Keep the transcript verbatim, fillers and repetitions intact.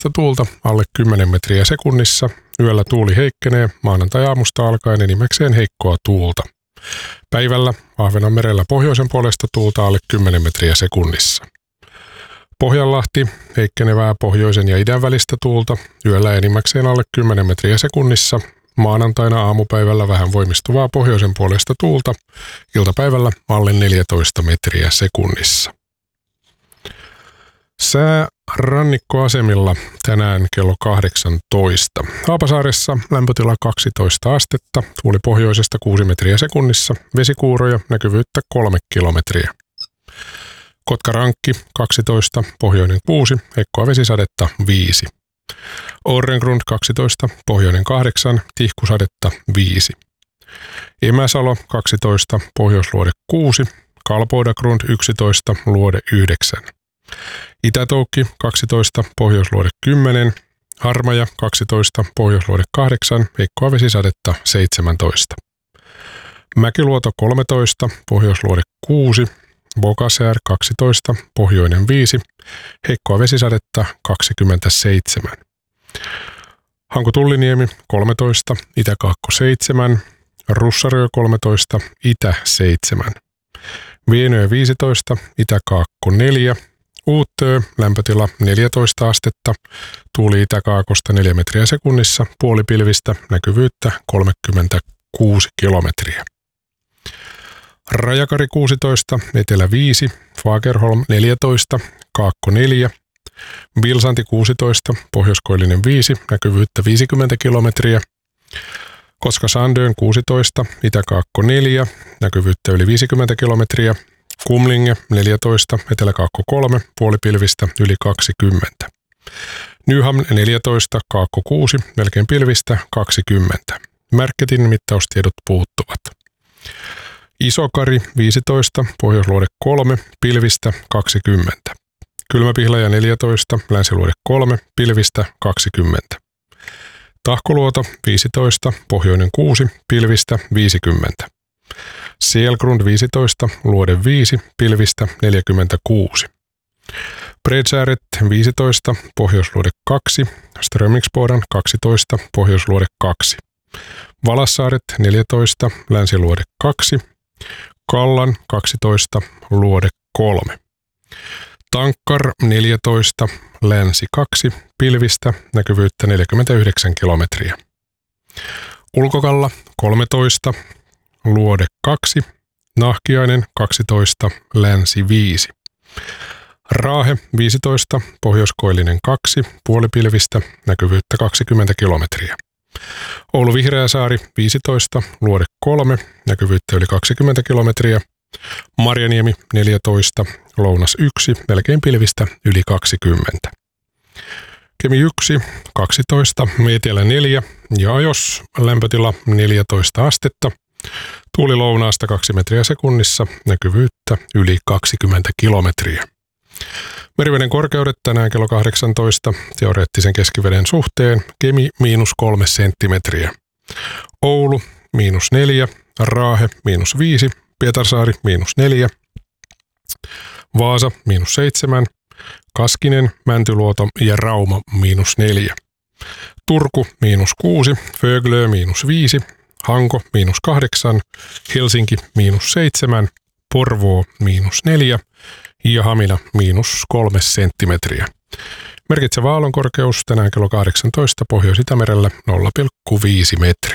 puolesta tuulta alle kymmenen metriä sekunnissa. Yöllä tuuli heikkenee maanantai-aamusta alkaen enimmäkseen heikkoa tuulta. Päivällä Ahvenanmerellä pohjoisen puolesta tuulta alle kymmenen metriä sekunnissa. Pohjanlahti heikkenevää pohjoisen ja idän välistä tuulta. Yöllä enimmäkseen alle kymmenen metriä sekunnissa. Maanantaina aamupäivällä vähän voimistuvaa pohjoisen puolesta tuulta. Iltapäivällä alle neljätoista metriä sekunnissa. Sää rannikkoasemilla tänään kello kahdeksantoista. Haapasaaressa lämpötila kaksitoista astetta, tuuli pohjoisesta kuusi metriä sekunnissa, vesikuuroja, näkyvyyttä kolme kilometriä. Kotkarankki kaksitoista, pohjoinen kuusi, heikkoa vesisadetta viisi. Orrengrund kaksitoista, pohjoinen kahdeksan, tihkusadetta viisi. Emäsalo kaksitoista, pohjoisluode kuusi, Kalpoidagrund yksitoista, luode yhdeksän. Itätoukki kaksitoista, pohjoisluode kymmenen, Harmaja kaksitoista, pohjoisluode kahdeksan, heikkoa vesisadetta seitsemäntoista. Mäkiluoto kolmetoista, pohjoisluode kuusi, Bogasär kaksitoista, pohjoinen viisi, heikkoa vesisadetta kaksikymmentäseitsemän. Hanko-Tulliniemi kolmetoista, Itä-Kaakko seitsemän, Russarö kolmetoista, Itä seitsemän. Vienöö viisitoista, Itä-Kaakko neljä, Uuttöö, lämpötila neljätoista astetta, tuuli itäkaakosta neljä metriä sekunnissa, puolipilvistä, näkyvyyttä kolmekymmentäkuusi kilometriä. Rajakari kuusitoista, Etelä viisi, Fagerholm neljätoista, Kaakko neljä, Vilsanti kuusitoista, Pohjoiskoillinen viisi, näkyvyyttä viisikymmentä kilometriä. Koska-Sandön kuusitoista, Itä-Kaakko neljä, näkyvyyttä yli viisikymmentä kilometriä. Kumlinge neljätoista, Etelä-Kaakko kolme, puolipilvistä yli kaksikymmentä. Nyhamn neljätoista, Kaakko kuusi, melkein pilvistä kaksikymmentä. Märketin mittaustiedot puuttuvat. Isokari viisitoista, pohjoisluode kolme, pilvistä kaksikymmentä. Kylmäpihlaja neljätoista, länsiluode kolme, pilvistä kaksikymmentä. Tahkoluoto viisitoista, pohjoinen kuusi, pilvistä viisikymmentä. Selgrund viisitoista, luode viisi, pilvistä neljäkymmentäkuusi. Bredsääret viisitoista, pohjoisluode kaksi, Strömingsbodan kaksitoista, pohjoisluode kaksi. Valassaaret neljätoista, länsiluode kaksi, Kallan kaksitoista, luode kolme. Tankkar neljätoista, länsi kaksi, pilvistä, näkyvyyttä neljäkymmentäyhdeksän kilometriä. Ulkokalla kolmetoista, luode kaksi, Nahkiainen kaksitoista, länsi viisi. Raahe viisitoista, pohjoiskoillinen kaksi, puolipilvistä, näkyvyyttä kaksikymmentä kilometriä. Oulu Vihreäsaari viisitoista, luode kolme, näkyvyyttä yli kaksikymmentä kilometriä. Marjaniemi neljätoista, lounas yksi, melkein pilvistä yli kaksikymmentä. Kemi yksi, kaksitoista, Etelä neljä ja Ajos, lämpötila neljätoista astetta. Tuuli lounaasta kaksi metriä sekunnissa, näkyvyyttä yli kaksikymmentä kilometriä. Meriveden korkeudet tänään kello kahdeksantoista, teoreettisen keskiveden suhteen, Kemi miinus kolme senttimetriä. Oulu miinus neljä, Raahe miinus viisi, Pietarsaari miinus neljä, Vaasa miinus seitsemän, Kaskinen, Mäntyluoto ja Rauma miinus neljä. Turku miinus kuusi, Föglö miinus viisi, Hanko miinus kahdeksan, Helsinki miinus seitsemän, Porvoo miinus neljä ja Hamina miinus kolme senttimetriä. Merkitsevä aallonkorkeus tänään kello kahdeksantoista Pohjois-Itämerellä nolla pilkku viisi metriä.